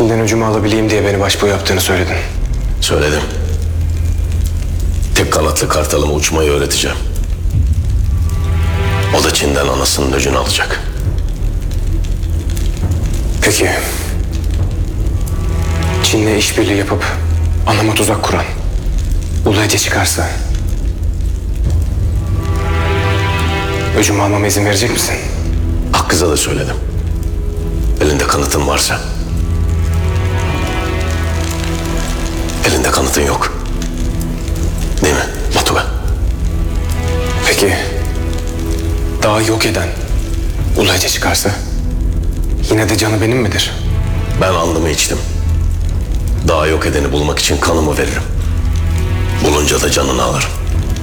Çin'den öcümü alabileyim diye beni başbuğ yaptığını söyledin. Söyledim. Tek kanatlı kartalıma uçmayı öğreteceğim. O da Çin'den anasının öcünü alacak. Peki. Çin'le işbirliği yapıp anama tuzak kuran Ulu Ece çıkarsa öcümü almama izin verecek misin? Akkız'a da söyledim. Elinde kanıtın varsa. Elinde kanıtın yok. Değil mi Batuhan? Peki dağı yok eden Ulu Ece çıkarsa yine de canı benim midir? Ben alnımı içtim. Daha yok edeni bulmak için kanımı veririm. Bulunca da canını alırım.